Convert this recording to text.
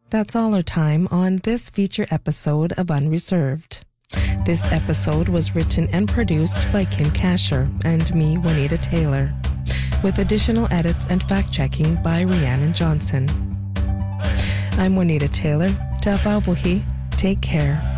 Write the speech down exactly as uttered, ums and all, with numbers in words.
That's all our time on this feature episode of Unreserved. This episode was written and produced by Kim Kasher and me, Juanita Taylor, with additional edits and fact-checking by Rhiannon Johnson. I'm Juanita Taylor. Ta'afavuhi. Take care.